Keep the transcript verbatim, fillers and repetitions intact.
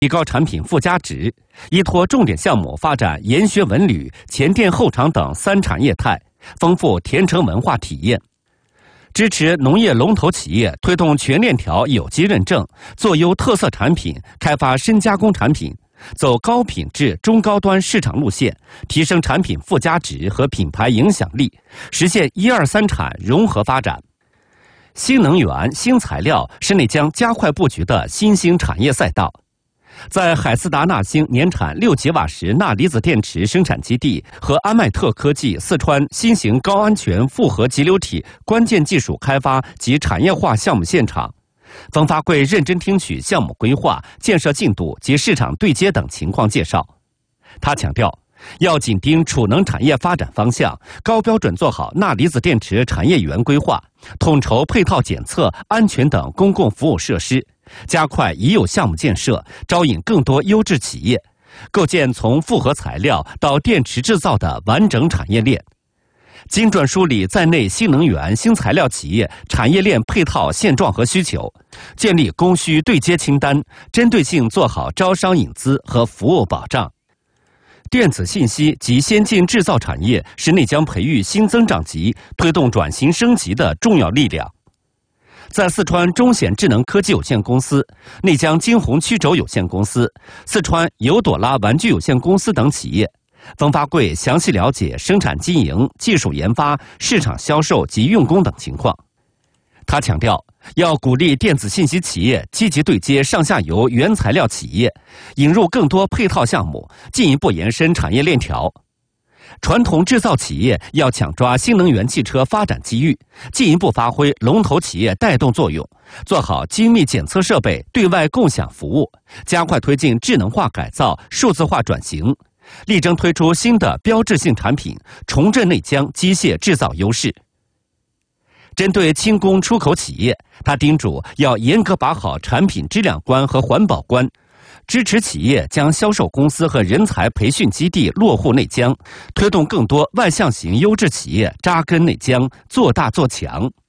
提高产品附加值，依托重点项目发展研学文旅、前店后厂等三产业态，丰富田城文化体验。支持农业龙头企业推动全链条有机认证，做优特色产品，开发深加工产品，走高品质中高端市场路线，提升产品附加值和品牌影响力，实现一二三产融合发展。新能源、新材料是内江加快布局的新兴产业赛道。在海思达纳星年产六吉瓦时钠离子电池生产基地和安迈特科技四川新型高安全复合集流体关键技术开发及产业化项目现场，冯发贵认真听取项目规划、建设进度及市场对接等情况介绍。他强调，要紧盯储能产业发展方向，高标准做好钠离子电池产业园规划，统筹配套检测、安全等公共服务设施，加快已有项目建设，招引更多优质企业，构建从复合材料到电池制造的完整产业链。精准梳理在内新能源、新材料企业产业链配套现状和需求，建立供需对接清单，针对性做好招商引资和服务保障。电子信息及先进制造产业是内江培育新增长极、推动转型升级的重要力量。在四川中显智能科技有限公司、内江金鸿曲轴有限公司、四川尤朵拉玩具有限公司等企业，冯发贵详细了解生产经营、技术研发、市场销售及用工等情况。他强调，要鼓励电子信息企业积极对接上下游原材料企业，引入更多配套项目，进一步延伸产业链条。传统制造企业要抢抓新能源汽车发展机遇，进一步发挥龙头企业带动作用，做好精密检测设备对外共享服务，加快推进智能化改造、数字化转型，力争推出新的标志性产品，重振内江机械制造优势。针对轻工出口企业，他叮嘱要严格把好产品质量关和环保关，支持企业将销售公司和人才培训基地落户内江，推动更多外向型优质企业扎根内江，做大做强。